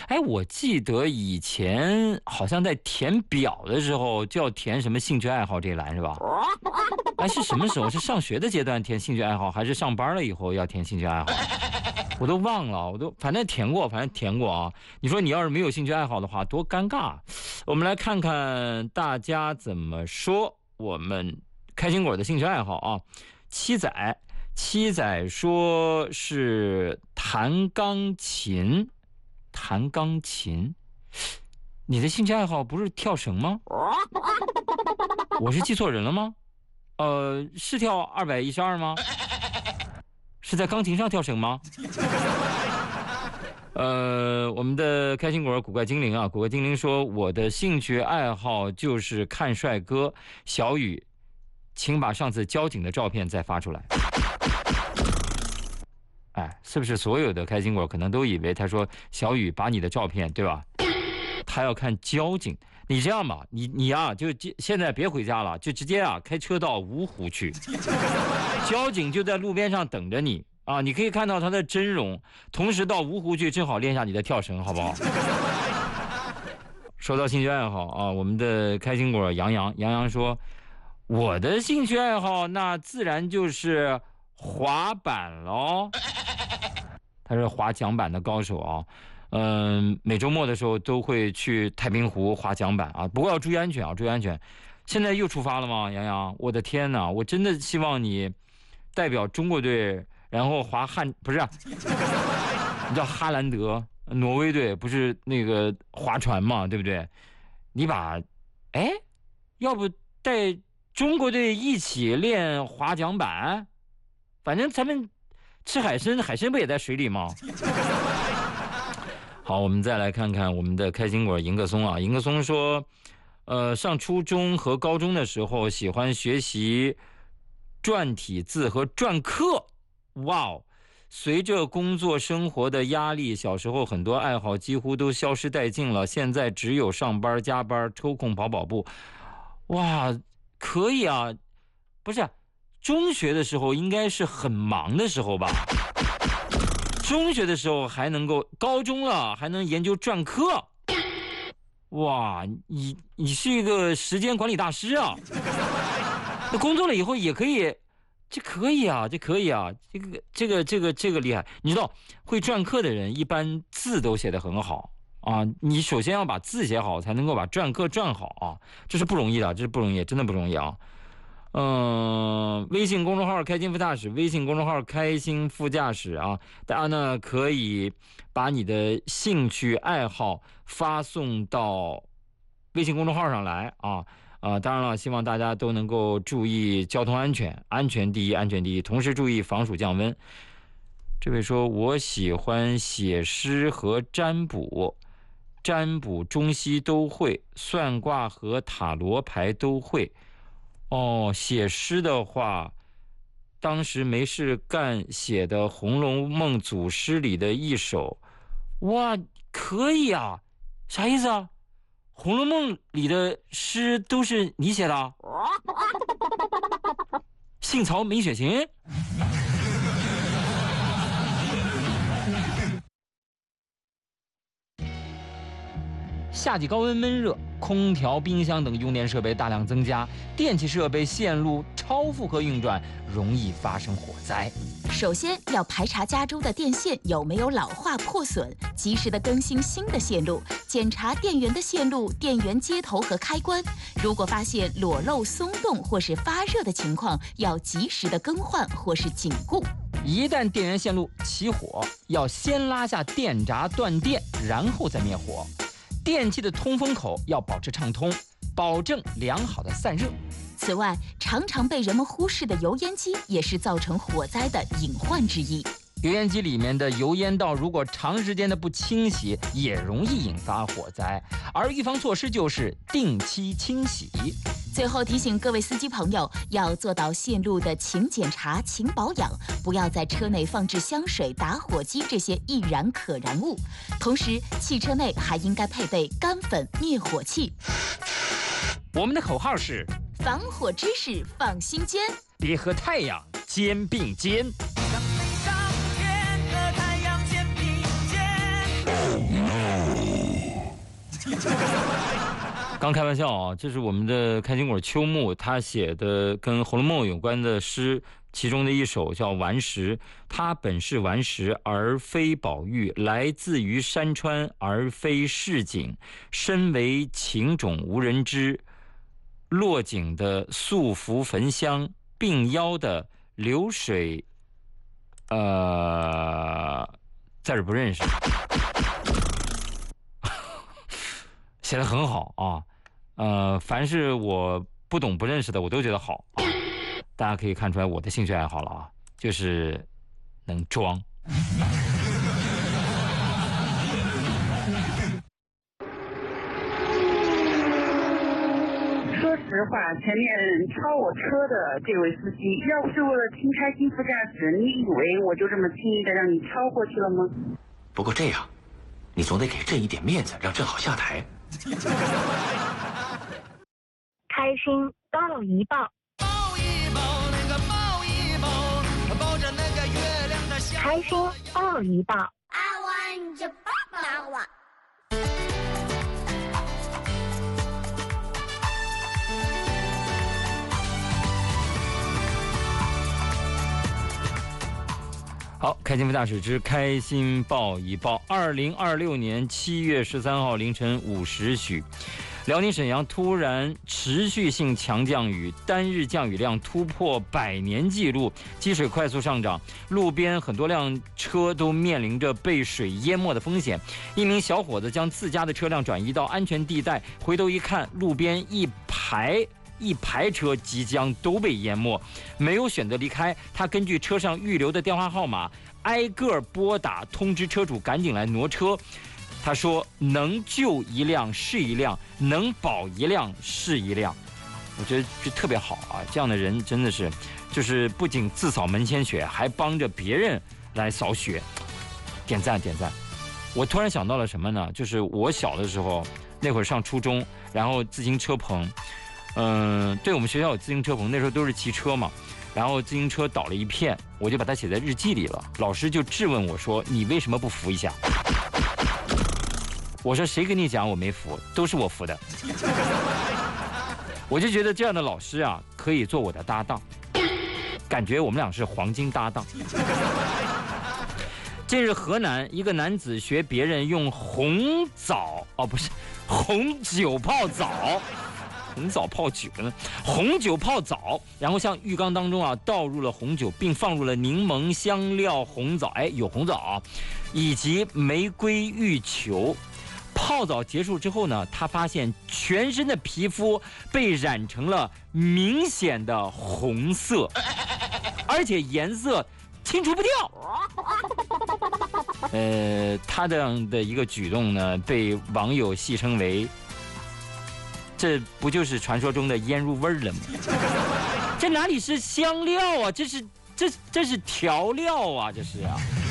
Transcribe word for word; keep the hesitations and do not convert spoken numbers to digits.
哎，我记得以前好像在填表的时候就要填什么兴趣爱好这一栏是吧？哎，是什么时候？是上学的阶段填兴趣爱好，还是上班了以后要填兴趣爱好？我都忘了，我都反正填过，反正填过啊。你说你要是没有兴趣爱好的话，多尴尬。我们来看看大家怎么说。我们开心果的兴趣爱好啊，七仔，七仔说是弹钢琴，弹钢琴。你的兴趣爱好不是跳绳吗？我是记错人了吗？呃，是跳二百一十二吗？是在钢琴上跳绳吗？呃，我们的开心果古怪精灵啊，古怪精灵说我的兴趣爱好就是看帅哥。小雨，请把上次交警的照片再发出来。哎，是不是所有的开心果可能都以为他说小雨把你的照片，对吧？他要看交警。你这样吧，你你啊，就现在别回家了，就直接啊开车到芜湖去，交警就在路边上等着你啊，你可以看到他的真容，同时到芜湖去，正好练下你的跳绳，好不好？说到兴趣爱好啊，我们的开心果杨洋，杨洋说，我的兴趣爱好那自然就是滑板喽。他是滑桨板的高手啊。嗯，每周末的时候都会去太平湖滑桨板啊，不过要注意安全啊，注意安全。现在又出发了吗，杨洋？我的天哪，我真的希望你代表中国队，然后滑汉不是、啊，你知道哈兰德挪威队不是那个划船嘛，对不对？你把，哎，要不带中国队一起练滑桨板？反正咱们吃海参，海参不也在水里吗？好，我们再来看看我们的开心果迎个松啊。迎个松说，呃，上初中和高中的时候喜欢学习篆体字和篆刻。哇哦！随着工作生活的压力，小时候很多爱好几乎都消失殆尽了。现在只有上班加班，抽空跑跑步。哇，可以啊！不是，中学的时候应该是很忙的时候吧？中学的时候还能够，高中了还能研究篆刻，哇，你你是一个时间管理大师啊！那工作了以后也可以，这可以啊，这可以啊，这个这个这个这个厉害。你知道，会篆刻的人一般字都写得很好啊。你首先要把字写好，才能够把篆刻篆好啊，这是不容易的，这是不容易，真的不容易啊。嗯，微信公众号开心副驾驶，微信公众号开心副驾驶啊，大家呢可以把你的兴趣爱好发送到微信公众号上来啊。呃，当然了，希望大家都能够注意交通安全，安全第一，安全第一，同时注意防暑降温。这位说，我喜欢写诗和占卜，占卜中西都会，算卦和塔罗牌都会。哦，写诗的话，当时没事干写的《红楼梦》祖诗里的一首，哇，可以啊！啥意思啊？《红楼梦》里的诗都是你写的啊？姓曹没血型？夏季高温闷热，空调、冰箱等用电设备大量增加，电气设备线路超负荷运转，容易发生火灾。 首先要排查家中的电线有没有老化破损，及时的更新新的线路，检查电源的线路、电源接头和开关。如果发现裸漏、松动或是发热的情况，要及时的更换或是紧固。 一旦电源线路起火，要先拉下电闸断电，然后再灭火。电器的通风口要保持畅通，保证良好的散热。 此外，常常被人们忽视的油烟机也是造成火灾的隐患之一。 油烟机里面的油烟道如果长时间的不清洗，也容易引发火灾。而预防措施就是定期清洗。 最后提醒各位司机朋友，要做到线路的勤检查、勤保养，不要在车内放置香水、打火机这些易燃可燃物。同时，汽车内还应该配备干粉灭火器。 我们的口号是： 防火知识放心间， 别和太阳肩并肩。 让你当天和太阳肩并肩。 刚开玩笑啊，这是我们的开心果秋木他写的跟《红楼梦》有关的诗，其中的一首叫《顽石》。他本是顽石，而非宝玉；来自于山川，而非市井。身为情种，无人知。落井的素服焚香，并腰的流水，呃，在这不认识。写得很好啊，呃，凡是我不懂不认识的，我都觉得好啊。大家可以看出来我的兴趣爱好了啊，就是能装。 说实话，前面超我车的这位司机，要不是为了听开心副驾驶，你以为我就这么轻易的让你超过去了吗？ 不过这样，你总得给朕一点面子，让朕好下台。 开心抱一抱， 抱一抱那个抱一抱，抱着那个月亮的笑。 开心抱一抱。 I want you抱我。 好，开心副驾驶之开心报一报。二零二六年七月十三号凌晨五时许，辽宁沈阳突然持续性强降雨，单日降雨量突破百年纪录，积水快速上涨，路边很多辆车都面临着被水淹没的风险。一名小伙子将自家的车辆转移到安全地带，回头一看，路边一排。一排车即将都被淹没，没有选择离开。他根据车上预留的电话号码，挨个拨打通知车主赶紧来挪车。他说：“能救一辆是一辆，能保一辆是一辆。”我觉得这特别好啊！这样的人真的是，就是不仅自扫门前雪，还帮着别人来扫雪，点赞点赞。我突然想到了什么呢？就是我小的时候，那会儿上初中，然后自行车棚。嗯，对，我们学校有自行车棚，那时候都是骑车嘛，然后自行车倒了一片，我就把它写在日记里了。老师就质问我说：“你为什么不扶一下？”我说：“谁跟你讲我没扶？都是我扶的。”我就觉得这样的老师啊，可以做我的搭档，感觉我们俩是黄金搭档。近日，河南一个男子学别人用红枣哦，不是红酒泡枣。红枣泡酒呢？红酒泡枣，然后向浴缸当中啊倒入了红酒，并放入了柠檬、香料、红枣，哎，有红枣啊，以及玫瑰浴球。泡澡结束之后呢，他发现全身的皮肤被染成了明显的红色，而且颜色清除不掉。呃，他这样的一个举动呢，被网友戏称为。这不就是传说中的腌入味儿了吗？这哪里是香料啊，这是这这是调料啊，这是啊。